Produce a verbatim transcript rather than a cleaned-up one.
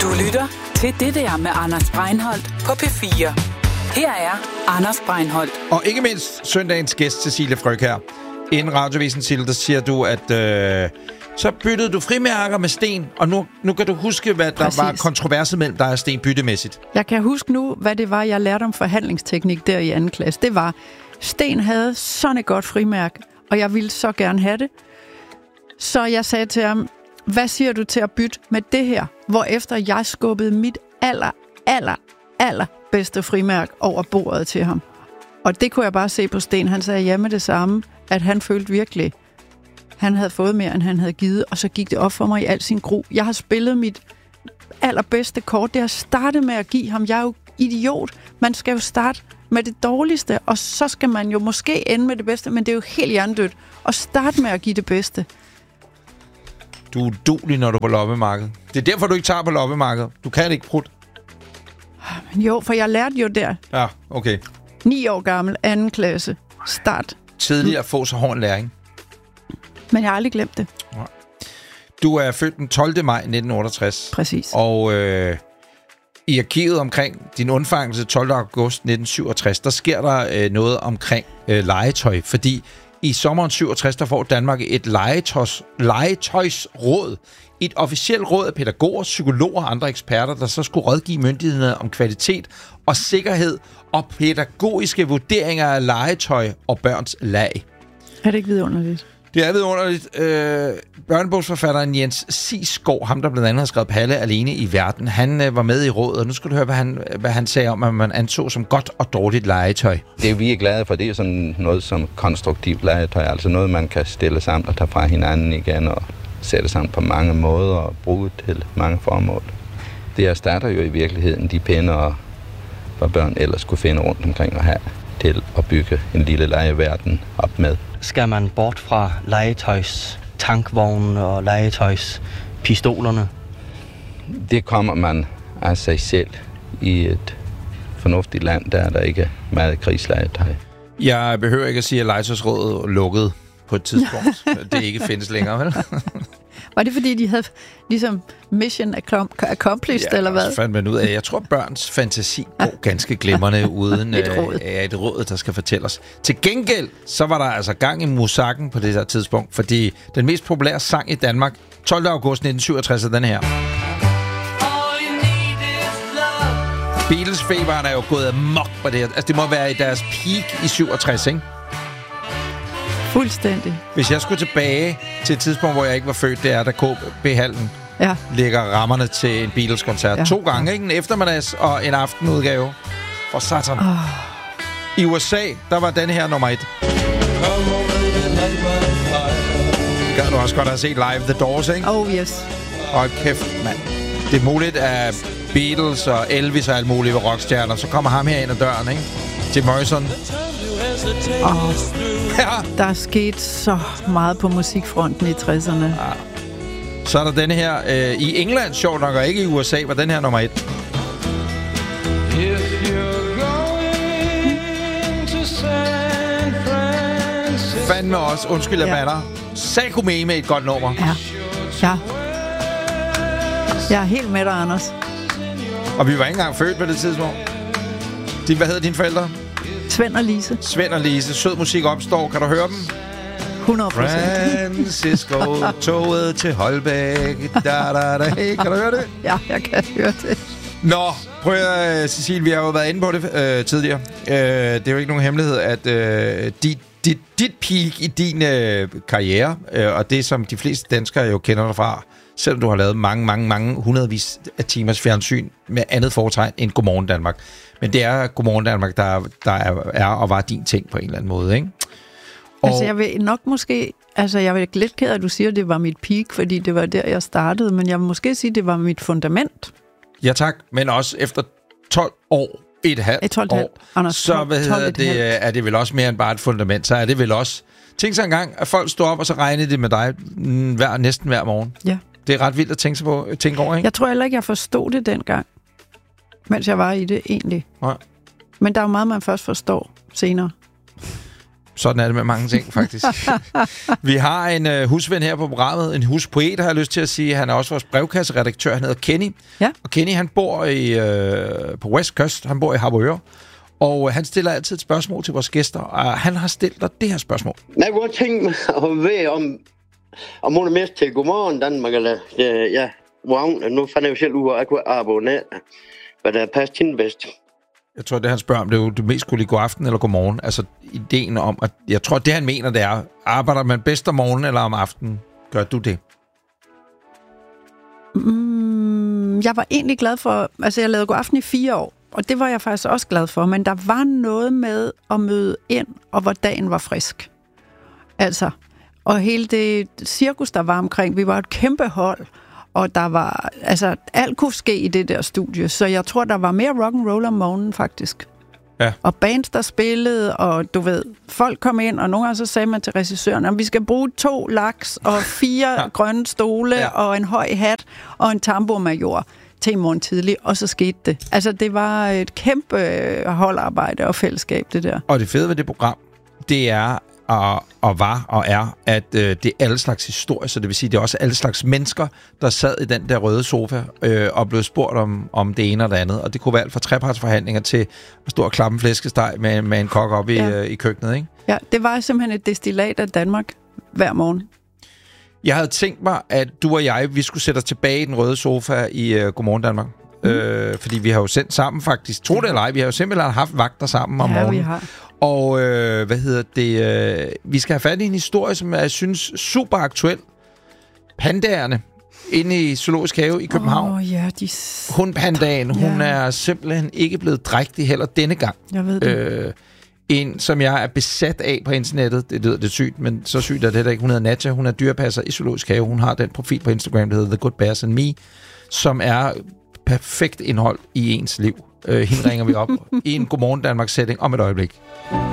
Du lytter til Det der med Anders Breinholt på P fire. Her er Anders Breinholt. Og ikke mindst søndagens gæst, Cecilie Frøkjær her. Inden Radiovisen til, der siger du, at øh, så byttede du frimærker med Sten, og nu, nu kan du huske, hvad der Præcis. var kontroverset mellem dig og Sten byttemæssigt. Jeg kan huske nu, hvad det var, jeg lærte om forhandlingsteknik der i anden klasse. Det var, Sten havde sådan et godt frimærke, og jeg ville så gerne have det. Så jeg sagde til ham, hvad siger du til at bytte med det her? Hvorefter jeg skubbede mit aller, aller, aller bedste frimærke over bordet til ham. Og det kunne jeg bare se på Sten. Han sagde ja med det samme, at han følte virkelig, han havde fået mere, end han havde givet. Og så gik det op for mig i al sin gru. Jeg har spillet mit allerbedste kort. Det har startet med at give ham. Jeg er jo idiot. Man skal jo starte med det dårligste, og så skal man jo måske ende med det bedste, men det er jo helt hjernedødt at starte med at give det bedste. Du er uduelig, når du er på loppemarkedet. Det er derfor, du ikke tager på loppemarkedet. Du kan ikke prutte. Jo, for jeg lærte jo der. Ja, okay. Ni år gammel, anden klasse, start. Tidligere at få så hård en læring. Men jeg har aldrig glemt det. Ja. Du er født den tolvte maj nitten otteogtres. Præcis. Og øh, i arkivet omkring din undfangelse tolvte august nitten syvogtres, der sker der øh, noget omkring øh, legetøj, fordi i sommeren syvogtres, der får Danmark et legetøjs, legetøjsråd. Et officielt råd af pædagoger, psykologer og andre eksperter, der så skulle rådgive myndighederne om kvalitet og sikkerhed og pædagogiske vurderinger af legetøj og børns lag. Er det ikke vidunderligt? Det er vidunderligt. Øh, børnebogsforfatteren Jens Sigsgaard, ham der blandt andet har skrevet Palle alene i verden, han øh, var med i rådet, og nu skal du høre, hvad han, hvad han sagde om, at man anså som godt og dårligt legetøj. Det vi er glade for, det er sådan noget som konstruktivt legetøj, altså noget, man kan stille sammen og tage fra hinanden igen og sætte sammen på mange måder og bruge til mange formål. Det erstatter jo i virkeligheden de pinde, hvor børn ellers skulle finde rundt omkring og have til at bygge en lille legeverden op med. Skal man bort fra legetøjs tankvognen og legetøjs pistolerne? Det kommer man af sig selv i et fornuftigt land, der er der ikke meget krigslegetøj. Jeg behøver ikke at sige, at legetøjsrådet lukkede på et tidspunkt. Det ikke findes længere, vel? Var det, fordi de havde ligesom mission accomplished, ja, eller hvad? Ja, fandt man ud af. Jeg tror, børns fantasi går ganske glimrende uden et, råd. Øh, et råd, der skal fortælle os. Til gengæld, så var der altså gang i musakken på det her tidspunkt, fordi den mest populære sang i Danmark, tolvte august nitten syvogtres, er den her. Beatles-feberen er jo gået amok på det her. Altså, det må være i deres peak i syvogtres, ikke? Fuldstændig. Hvis jeg skulle tilbage til et tidspunkt, hvor jeg ikke var født, det er, da K B-hallen ja. lægger rammerne til en Beatles-koncert. Ja. To gange, ikke? En eftermiddags og en aftenudgave. For satan. Oh. I U S A, der var den her nummer et. Gad du også godt have set live The Doors, ikke? Oh, yes. Hold kæft, mand. Det er muligt, at Beatles og Elvis og alt muligt ved rockstjerner, så kommer ham her ind ad døren, ikke? Jim Morrison. Oh. Ja. Der er sket så meget på musikfronten i tresserne. Ja. Så er der denne her øh, i England, sjovt nok, og ikke i U S A, var den her nummer et. Fandme også, undskyld jeg ja. bander. Sakumé med et godt nummer. Ja, ja. Jeg er helt med dig, Anders. Og vi var ikke engang født på det tidspunkt. De, hvad hedder dine forældre? Svend og Lise. Svend og Lise. Sød musik opstår. Kan du høre dem? hundrede procent. Francisco, toget til Holbæk. Da, da, da. Hey, kan du høre det? Ja, jeg kan høre det. Nå, prøv at Cecilie, vi har jo været inde på det øh, tidligere. Øh, det er jo ikke nogen hemmelighed, at øh, dit, dit, dit peak i din øh, karriere, øh, og det som de fleste danskere jo kender dig fra, selvom du har lavet mange, mange, mange hundredvis af timers fjernsyn med andet foretegn end Godmorgen Danmark. Men det er Godmorgen Danmark, der, der er, er og var din ting på en eller anden måde, ikke? Og altså, jeg vil nok måske... Altså, jeg er lidt ked af, at du siger, at det var mit peak, fordi det var der, jeg startede. Men jeg vil måske sige, at det var mit fundament. Ja, tak. Men også efter tolv år, et halvt tolv år, Anders, så hvad hedder det, er det vel også mere end bare et fundament. Så er det vel også... Tænk så engang, at folk står op, og så regner det med dig hver, næsten hver morgen. Ja. Det er ret vildt at tænke, sig på, tænke over, ikke? Jeg tror heller ikke, jeg forstod det dengang, mens jeg var i det egentlig. Nej. Men der er jo meget, man først forstår senere. Sådan er det med mange ting, faktisk. Vi har en uh, husven her på programmet, en huspoet, har jeg lyst til at sige. Han er også vores brevkasseredaktør, han hedder Kenny. Ja. Og Kenny, han bor i, uh, på West Coast, han bor i Harboøre. Og uh, han stiller altid et spørgsmål til vores gæster, og han har stillet dig det her spørgsmål. Jeg kunne godt tænke mig at vide, om, om hun er med til Godmorgen Danmark, eller ja, ja wow, nu fandt jeg jo selv ud af, at jeg kunne abonnere, hvad der passer hende bedst. Jeg tror, det han spørger om, det er jo det mest skulle i god aften eller god morgen. Altså ideen om, at jeg tror, det han mener, det er, arbejder man bedst om morgenen eller om aftenen? Gør du det? Mm, jeg var egentlig glad for, altså jeg lavede god aften i fire år, og det var jeg faktisk også glad for, men der var noget med at møde ind, og hvor dagen var frisk. Altså, og hele det cirkus, der var omkring, vi var et kæmpe hold, og der var, altså, alt kunne ske i det der studie, så jeg tror, der var mere rock and roll om morgenen, faktisk. Ja. Og bands, der spillede, og du ved, folk kom ind, og nogle gange så sagde man til regissøren, at vi skal bruge to laks, og fire ja. grønne stole, ja. og en høj hat, og en tambourmajor til i morgen tidlig, og så skete det. Altså, det var et kæmpe holdarbejde og fællesskab, det der. Og det fede ved det program, det er, Og, og var og er, at øh, det er alle slags historie, så det vil sige, det er også alle slags mennesker, der sad i den der røde sofa øh, og blev spurgt om, om det ene og det andet. Og det kunne være alt fra trepartsforhandlinger til at stå og klappe en flæskesteg med, med en kok op i, ja. øh, i køkkenet, ikke? Ja, det var simpelthen et destillat af Danmark hver morgen. Jeg havde tænkt mig, at du og jeg, vi skulle sætte os tilbage i den røde sofa i øh, Godmorgen Danmark. Mm. Øh, fordi vi har jo sendt sammen faktisk, tro det eller ej, vi har jo simpelthen haft vagter sammen om ja, morgenen. Vi har. Og øh, hvad hedder det? Øh, vi skal have fat i en historie, som jeg synes super aktuel. Pandaerne inde i Zoologisk Have i København. Åh oh, ja, de... Hundpandaen, ja. Hun er simpelthen ikke blevet drægtig heller denne gang. Jeg ved det. Øh, en, som jeg er besat af på internettet. Det lyder det sygt, men så sygt er det ikke. Hun hedder Nadja, hun er dyrepasser i Zoologisk Have. Hun har den profil på Instagram, der hedder The Good Bears and Me, som er perfekt indhold i ens liv. Øh, hende ringer vi op i en Godmorgen Danmark-setting om et øjeblik.